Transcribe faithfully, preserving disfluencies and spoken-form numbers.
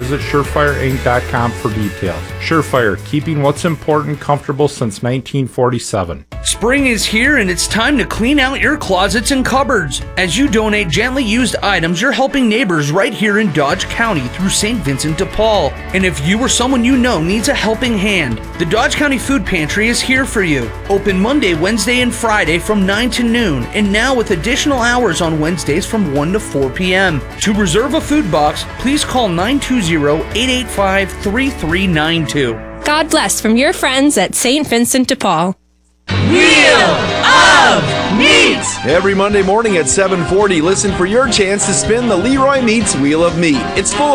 Visit surefire inc dot com for details. Surefire, keeping what's important comfortable since nineteen forty-seven. Spring is here and it's time to clean out your closets and cupboards. As you donate gently used items, you're helping neighbors right here in Dodge County through Saint Vincent de Paul. And if you or someone you know needs a helping hand, the Dodge County Food Pantry is here for you. Open Monday, Wednesday, and Friday from nine to noon, and now with additional hours on Wednesdays from one to four p.m. To reserve a food box, please call nine two zero, eight eight five, three three nine two. God bless from your friends at Saint Vincent de Paul. Wheel of Meat! Every Monday morning at seven forty, listen for your chance to spin the Leroy Meats Wheel of Meat. It's full